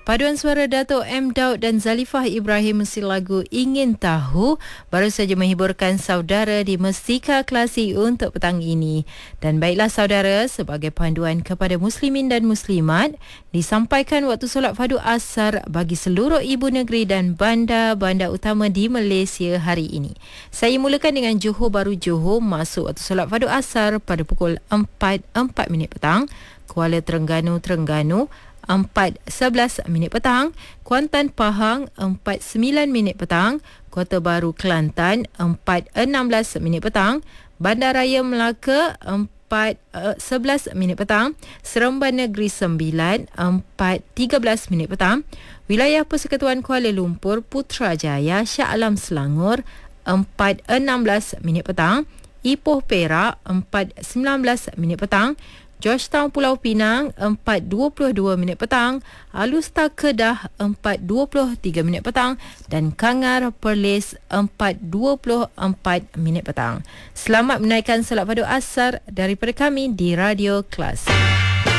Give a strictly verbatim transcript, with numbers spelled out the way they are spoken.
Paduan suara Dato' M. Daud dan Zalifah Ibrahim mesti lagu Ingin Tahu baru saja menghiburkan saudara di Mestika Klasik untuk petang ini. Dan baiklah saudara, sebagai panduan kepada muslimin dan muslimat, disampaikan waktu solat fardu asar bagi seluruh ibu negeri dan bandar-bandar utama di Malaysia hari ini. Saya mulakan dengan Johor Bahru Johor masuk waktu solat fardu asar pada pukul empat empat minit petang, Kuala Terengganu Terengganu empat sebelas minit petang, Kuantan Pahang empat sembilan minit petang, Kota Baru Kelantan empat enam belas minit petang, Bandaraya Melaka empat sebelas minit petang, Seremban Negeri sembilan empat tiga belas minit petang, Wilayah Persekutuan Kuala Lumpur Putrajaya Shah Alam Selangor empat enam belas minit petang, Ipoh Perak empat sembilan belas minit petang, Georgetown Pulau Pinang empat dua puluh dua minit petang, Alustar Kedah empat dua puluh tiga minit petang dan Kangar Perlis empat dua puluh empat minit petang. Selamat menaikkan solat fardu asar daripada kami di Radio Kelas.